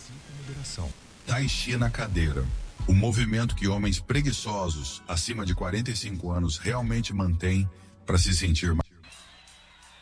Tai Chi na cadeira. O movimento que homens preguiçosos acima de 45 anos realmente mantêm para se sentir mais